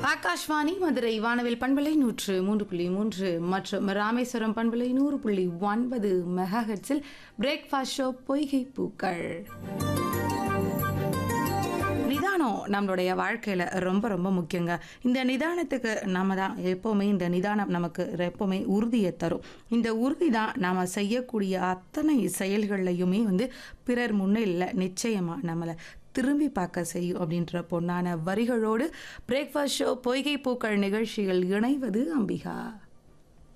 ஆகாஷ்வாணி மதுரை வானவில் பண்பலை 103.3 மற்றும் ராமேஸ்வரம் பண்பலை 100.9 மெகாஹெர்ட்ஸில் பிரேக்ஃபாஸ்ட் ஷோ பொய்கை பூக்கள். நிதானம் நம்மளுடைய வாழ்க்கையில் ரொம்ப ரொம்ப முக்கியங்க. இந்த நிதானத்துக்கு நம்ம தான் எப்போவுமே இந்த நிதானம் நமக்கு எப்போவுமே உறுதியை தரும். இந்த உறுதி தான் நாம் செய்யக்கூடிய அத்தனை செயல்கள்லையுமே பிறர் முன்னிலையில் நிச்சயமாக நம்மளை திரும்பி பார்க்க செய்யும் அப்படின்ற பொன்னான வரிகளோடு பிரேக்ஃபாஸ்ட் ஷோ பொய்கை பூக்கள் நிகழ்ச்சியில் இணைவது அம்பிகா.